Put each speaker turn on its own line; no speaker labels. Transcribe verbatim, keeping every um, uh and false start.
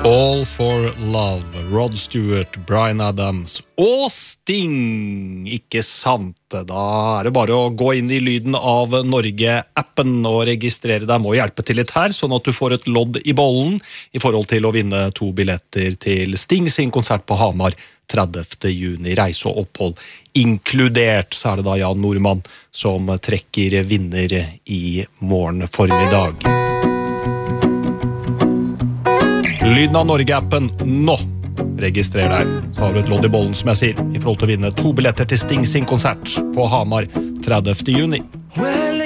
All for Love, Rod Stewart, Bryan Adams og Sting, ikke sant? Da er det bare å gå inn i lyden av Norge-appen og registrere deg. Må hjelpe til litt her, sånn at du får et lodd i bollen i forhold til å vinne to billetter til Sting sin konsert på Hamar tredivte juni, reise og opphold inkludert. Så er det da Jan Normann som trekker vinner i morgen formiddag. Lyden av Norge-appen nå. Registrer deg, så har du et lodd i bollen som jeg sier, i forhold til å vinne to billetter til Sting sin konsert på Hamar tredivte juni.